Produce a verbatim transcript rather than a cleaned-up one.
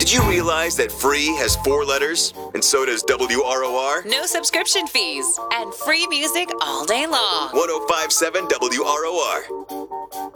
Did you realize that free has four letters? And so does W R O R? No subscription fees and free music all day long. one oh five point seven W R O R.